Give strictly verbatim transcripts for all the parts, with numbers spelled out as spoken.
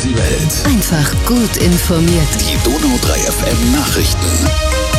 die Welt. Einfach gut informiert. Die Donau drei F M Nachrichten.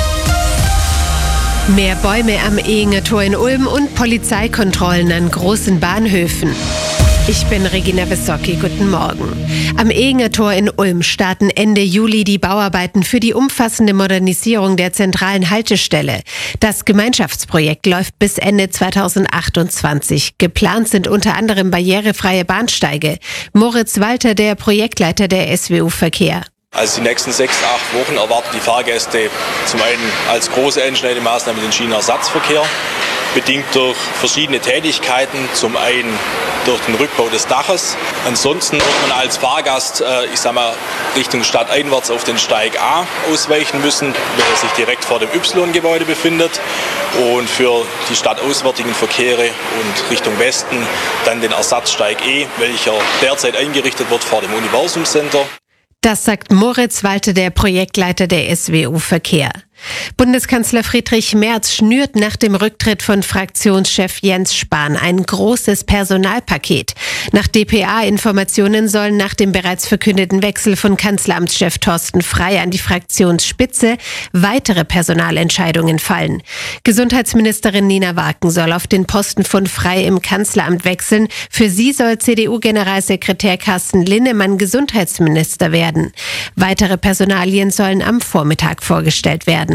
Mehr Bäume am Ehinger Tor in Ulm und Polizeikontrollen an großen Bahnhöfen. Ich bin Regina Besocki, guten Morgen. Am Ehinger Tor in Ulm starten Ende Juli die Bauarbeiten für die umfassende Modernisierung der zentralen Haltestelle. Das Gemeinschaftsprojekt läuft bis Ende zweitausendachtundzwanzig. Geplant sind unter anderem barrierefreie Bahnsteige. Moritz Walter, der Projektleiter der S W U Verkehr. Also die nächsten sechs, acht Wochen erwarten die Fahrgäste zum einen als große einschneidende Maßnahme den Schienenersatzverkehr, bedingt durch verschiedene Tätigkeiten, zum einen durch den Rückbau des Daches. Ansonsten wird man als Fahrgast, äh, ich sag mal, Richtung Stadt einwärts auf den Steig A ausweichen müssen, der sich direkt vor dem Y-Gebäude befindet. Und für die stadtauswärtigen Verkehre und Richtung Westen dann den Ersatzsteig E, welcher derzeit eingerichtet wird vor dem Universum Center. Das sagt Moritz Walter, der Projektleiter der S W U Verkehr. Bundeskanzler Friedrich Merz schnürt nach dem Rücktritt von Fraktionschef Jens Spahn ein großes Personalpaket. Nach D P A-Informationen sollen nach dem bereits verkündeten Wechsel von Kanzleramtschef Thorsten Frey an die Fraktionsspitze weitere Personalentscheidungen fallen. Gesundheitsministerin Nina Waken soll auf den Posten von Frey im Kanzleramt wechseln. Für sie soll C D U-Generalsekretär Carsten Linnemann Gesundheitsminister werden. Weitere Personalien sollen am Vormittag vorgestellt werden.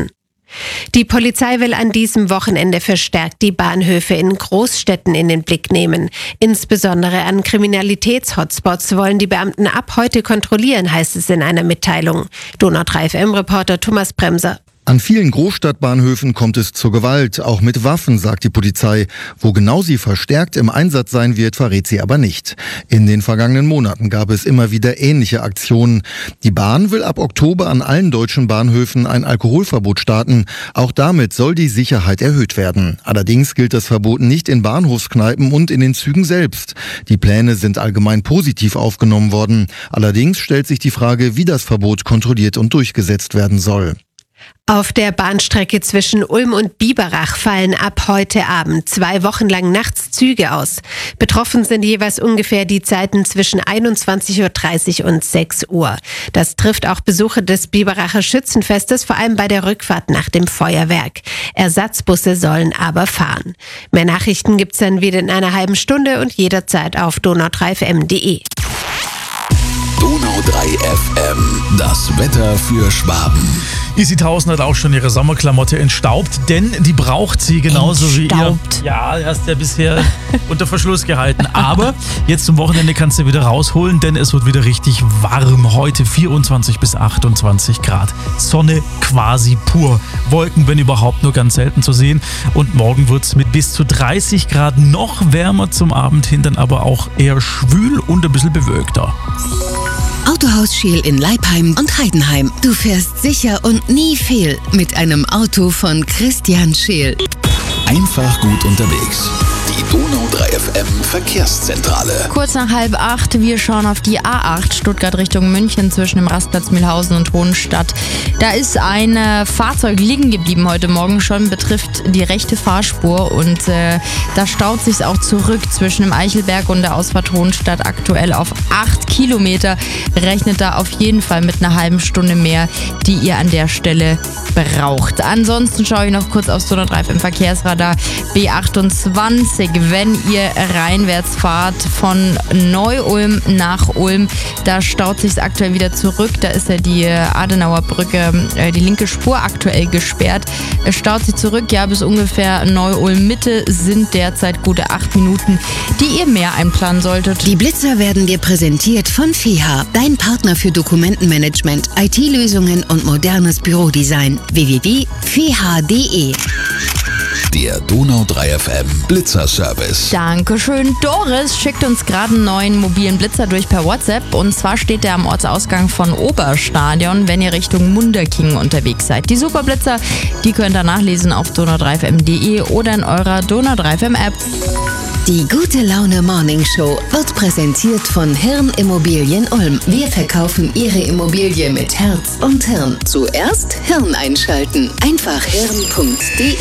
Die Polizei will an diesem Wochenende verstärkt die Bahnhöfe in Großstädten in den Blick nehmen. Insbesondere an Kriminalitäts-Hotspots wollen die Beamten ab heute kontrollieren, heißt es in einer Mitteilung. Donau drei F M-Reporter Thomas Bremser. An vielen Großstadtbahnhöfen kommt es zur Gewalt, auch mit Waffen, sagt die Polizei. Wo genau sie verstärkt im Einsatz sein wird, verrät sie aber nicht. In den vergangenen Monaten gab es immer wieder ähnliche Aktionen. Die Bahn will ab Oktober an allen deutschen Bahnhöfen ein Alkoholverbot starten. Auch damit soll die Sicherheit erhöht werden. Allerdings gilt das Verbot nicht in Bahnhofskneipen und in den Zügen selbst. Die Pläne sind allgemein positiv aufgenommen worden. Allerdings stellt sich die Frage, wie das Verbot kontrolliert und durchgesetzt werden soll. Auf der Bahnstrecke zwischen Ulm und Biberach fallen ab heute Abend zwei Wochen lang nachts Züge aus. Betroffen sind jeweils ungefähr die Zeiten zwischen einundzwanzig Uhr dreißig und sechs Uhr. Das trifft auch Besucher des Biberacher Schützenfestes, vor allem bei der Rückfahrt nach dem Feuerwerk. Ersatzbusse sollen aber fahren. Mehr Nachrichten gibt's dann wieder in einer halben Stunde und jederzeit auf donau drei f m punkt d e. Donau drei F M, das Wetter für Schwaben. Isi Tausend hat auch schon ihre Sommerklamotte entstaubt, denn die braucht sie genauso entstaubt. wie ihr. Ja, hast ja bisher unter Verschluss gehalten. Aber jetzt zum Wochenende kannst du wieder rausholen, denn es wird wieder richtig warm. Heute vierundzwanzig bis achtundzwanzig Grad. Sonne quasi pur. Wolken, wenn überhaupt, nur ganz selten zu sehen. Und morgen wird es mit bis zu dreißig Grad noch wärmer, zum Abend hin dann aber auch eher schwül und ein bisschen bewölkter. Autohaus Scheel in Leipheim und Heidenheim. Du fährst sicher und nie fehl mit einem Auto von Christian Scheel. Einfach gut unterwegs. Die Donau drei F M Verkehrszentrale. Kurz nach halb acht, wir schauen auf die A acht Stuttgart Richtung München zwischen dem Rastplatz Mühlhausen und Hohenstadt. Da ist ein äh, Fahrzeug liegen geblieben heute Morgen schon, betrifft die rechte Fahrspur und äh, da staut sich auch zurück zwischen dem Eichelberg und der Ausfahrt Hohenstadt aktuell auf acht Kilometer. Rechnet da auf jeden Fall mit einer halben Stunde mehr, die ihr an der Stelle braucht. Ansonsten schaue ich noch kurz aufs Donau drei F M Verkehrsradar. B achtundzwanzig, wenn ihr reinwärts fahrt von Neu-Ulm nach Ulm, da staut sich aktuell wieder zurück. Da ist ja die Adenauer Brücke, äh, die linke Spur aktuell gesperrt. Es staut sich zurück, ja, bis ungefähr Neu-Ulm Mitte sind derzeit gute acht Minuten, die ihr mehr einplanen solltet. Die Blitzer werden dir präsentiert von F E H, dein Partner für Dokumentenmanagement, I T-Lösungen und modernes Bürodesign. w w w punkt f e h punkt d e. Der Donau drei F M Blitzerservice. Dankeschön. Doris schickt uns gerade einen neuen mobilen Blitzer durch per WhatsApp. Und zwar steht der am Ortsausgang von Oberstadion, wenn ihr Richtung Munderking unterwegs seid. Die Superblitzer, die könnt ihr nachlesen auf donau drei f m punkt d e oder in eurer Donau drei F M App. Die Gute Laune Morning Show wird präsentiert von Hirn Immobilien Ulm. Wir verkaufen Ihre Immobilie mit Herz und Hirn. Zuerst Hirn einschalten. Einfach hirn punkt d e.